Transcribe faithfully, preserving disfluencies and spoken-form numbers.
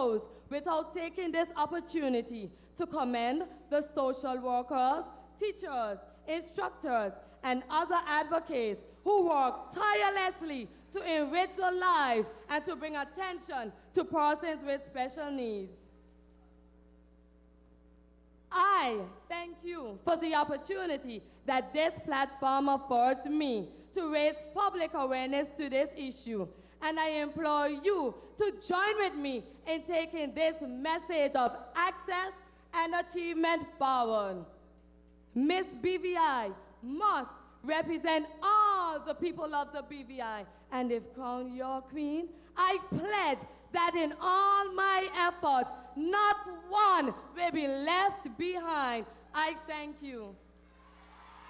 close without taking this opportunity to commend the social workers, teachers, instructors, and other advocates who work tirelessly to enrich the lives and to bring attention to persons with special needs. I thank you for the opportunity that this platform affords me to raise public awareness to this issue, and I implore you to join with me in taking this message of access and achievement forward. Miss B V I must represent all the people of the B V I, and if crowned your queen, I pledge that in all my efforts, not one will be left behind. I thank you.